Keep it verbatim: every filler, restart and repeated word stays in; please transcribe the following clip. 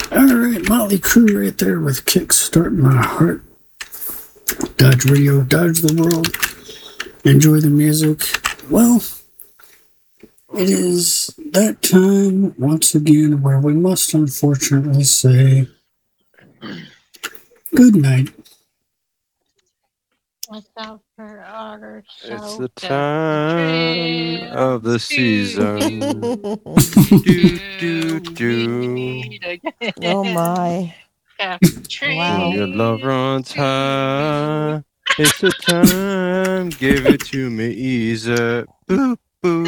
All right, Motley Crue right there with Kickstart My Heart. Dodge Radio, Dodge the World. Enjoy the music. Well, it is that time once again where we must unfortunately say good night. Without her otter, It's so the time of the season. do, do, do. Oh my. When your love Tree. runs high, it's the time. Give it to me easy. Boop, boop.